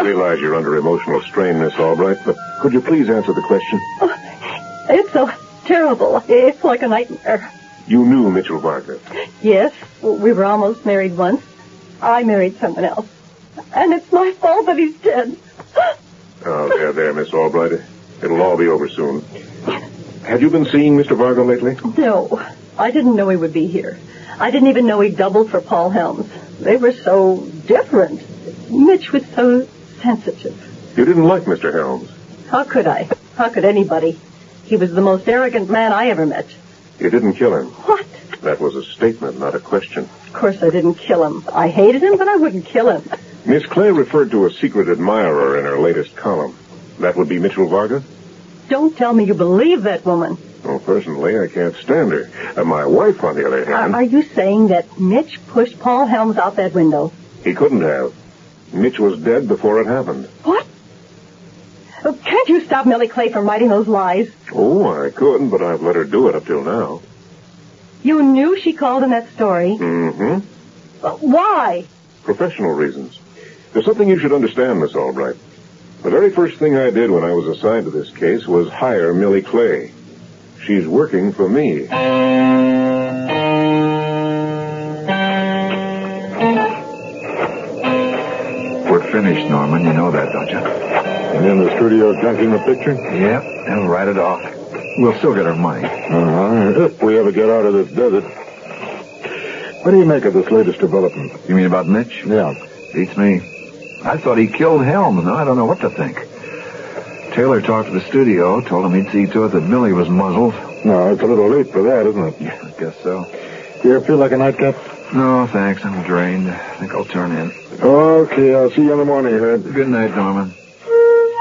realize you're under emotional strain, Miss Albright, but could you please answer the question? It's so terrible. It's like a nightmare. You knew Mitchell Varga? Yes, we were almost married once. I married someone else. And it's my fault that he's dead. Oh, there, Miss Albright. It'll all be over soon. Have you been seeing Mr. Varga lately? No, I didn't know he would be here. I didn't even know he doubled for Paul Helms. They were so different. Mitch was so sensitive. You didn't like Mr. Helms? How could I? How could anybody? He was the most arrogant man I ever met. You didn't kill him? What? That was a statement, not a question. Of course I didn't kill him. I hated him, but I wouldn't kill him. Miss Clay referred to a secret admirer in her latest column. That would be Mitchell Varga? Don't tell me you believe that woman. Well, personally, I can't stand her. My wife, on the other hand... Are you saying that Mitch pushed Paul Helms out that window? He couldn't have. Mitch was dead before it happened. What? Oh, can't you stop Millie Clay from writing those lies? Oh, I could, but I've let her do it up till now. You knew she called in that story? Mm-hmm. Why? Professional reasons. There's something you should understand, Miss Albright. The very first thing I did when I was assigned to this case was hire Millie Clay. She's working for me. We're finished, Norman. You know that, don't you? And in the studio junking the picture? Yep, and write it off. We'll still get our money. If we ever get out of this desert. What do you make of this latest development? You mean about Mitch? Yeah. Beats me. I thought he killed Helms. Now I don't know what to think. Taylor talked to the studio, told him he'd see to it that Millie was muzzled. No, it's a little late for that, isn't it? Yeah, I guess so. Do you ever feel like a nightcap? No, thanks. I'm drained. I think I'll turn in. Okay, I'll see you in the morning, Herb. Good night, Norman.